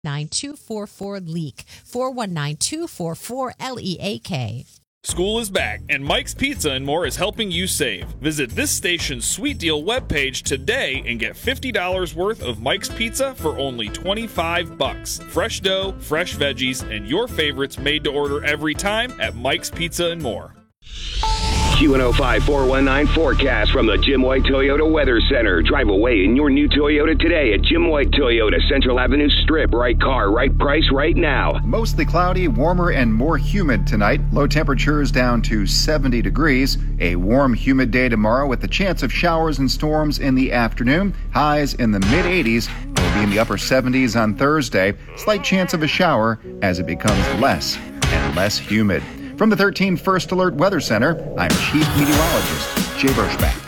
9244-LEAK, 419-244-LEAK. School is back, and Mike's Pizza and More is helping you save. Visit this station's Sweet Deal webpage today and get $50 worth of Mike's Pizza for only $25. Fresh dough, fresh veggies, and your favorites made to order every time at Mike's Pizza and More. Q105 419 forecast from the Jim White Toyota Weather Center. Drive away in your new Toyota today at Jim White Toyota, Central Avenue Strip. Right car, right price, right now. Mostly cloudy, warmer and more humid tonight. Low temperatures down to 70 degrees. A warm, humid day tomorrow with the chance of showers and storms in the afternoon. Highs in the mid-80s. Will be in the upper 70s on Thursday. Slight chance of a shower as it becomes less and less humid. From the 13 First Alert Weather Center, I'm Chief Meteorologist Jay Berschbach.